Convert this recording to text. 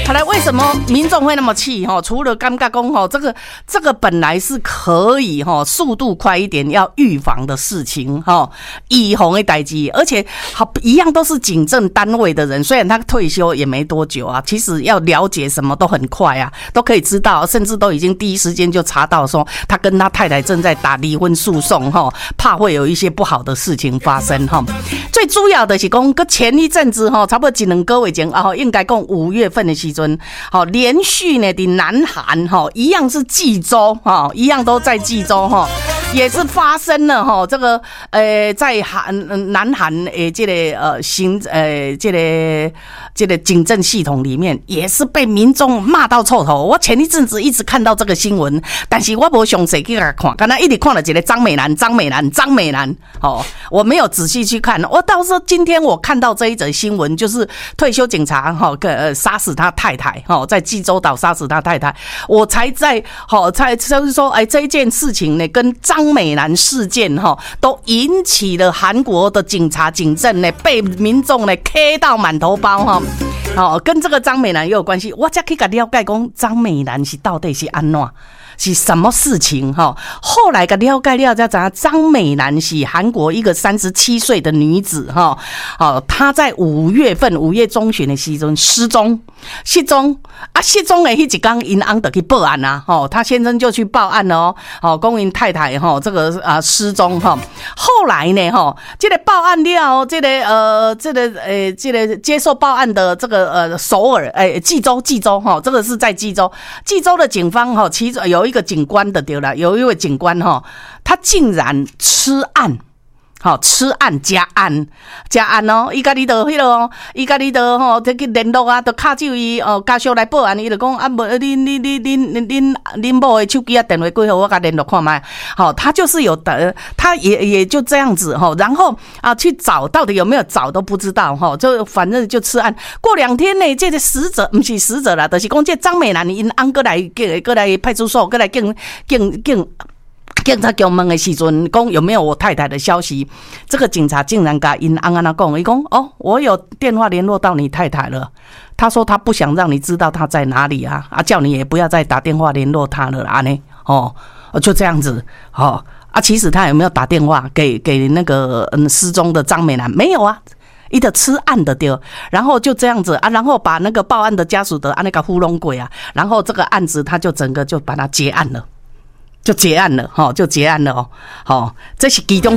好来，为什么民众会那么气？除了尴尬讲这个本来是可以速度快一点，要预防的事情预防的代志，而且一样都是警政单位的人，虽然他退休也没多久啊，其实要了解什么都很快啊，都可以知道，甚至都已经第一时间就查到说他跟他太太正在打离婚诉讼怕会有一些不好的事情发生最主要的是讲，前一阵子差不多一两个月前应该讲5月份的时阵，连续呢在南韩一样是济州一样都在济州也是发生了这个在南韩这个这个警政系统里面也是被民众骂到臭头。我前一阵子一直看到这个新闻，但是我没详细去看，刚才一直看了一个张美兰我没有仔细去看。我到时候今天我看到这一则新闻，就是退休警察杀死他太太在济州岛杀死他太太，我才就是说这一件事情呢跟张美兰事件都引起了韩国的警政呢被民众呢 K 到满头包跟这个张美兰也有关系。我才可以了解讲张美兰是到底是怎样是什么事情后来个了解了才知道，张美兰是韩国一个37岁的女子她在5月中旬的时候失踪的那一天因翁就去报案啊她先生就去报案了讲因太太这个失踪后来呢这个报案了这个接受报案的这个首尔济州这个是在济州的警方其中有一个警官的对了，有一位警官他竟然吃案加案他跟你就这个联络啊，就卡手伊家属来报案，伊就讲恁某的手机啊电话几号，我甲联络看卖他就是有他也就这样子然后去找到底有没有找都不知道就反正就吃案。过2天呢，这个死者不是死者啦，就是讲这张美兰因翁过来派出所，过来警察给我们的时阵讲有没有我太太的消息，这个警察竟然跟因翁安那讲，伊讲我有电话联络到你太太了，他说他不想让你知道他在哪里叫你也不要再打电话联络他了就这样子其实他有没有打电话给那个失踪的张美兰？没有啊，一个吃案的对，然后就这样子然后把那个报案的家属的那个糊弄鬼然后这个案子他就整个就把它结案了。就结案了这是其中